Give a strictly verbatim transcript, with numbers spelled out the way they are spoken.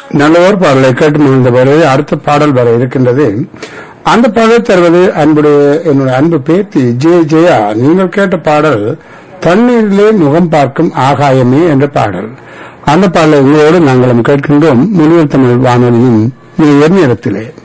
நல்லவர் பாடலை கேட்டு மகிழ்ந்த பிறகு அடுத்த பாடல் வர இருக்கின்றது. அந்த பாடலை தருவது அன்புடைய என்னுடைய அன்பு பேத்தி ஜே ஜெயா. நீங்கள் கேட்ட பாடல் தண்ணீரிலே முகம் பார்க்கும் ஆகாயமே என்ற பாடல். அந்த பாடலை உங்களோடு நாங்களும் கேட்கின்றோம். முழுவல் தமிழ் வானொலியின் நேரத்திலே.